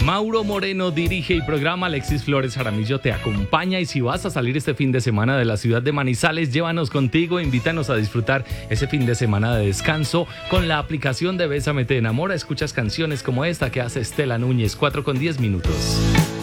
Mauro Moreno dirige y programa, Alexis Flores Jaramillo te acompaña, y si vas a salir este fin de semana de la ciudad de Manizales, llévanos contigo, invítanos a disfrutar ese fin de semana de descanso con la aplicación de Bésame Te Enamora. Escuchas canciones como esta que hace Estela Núñez, 4:10 minutos.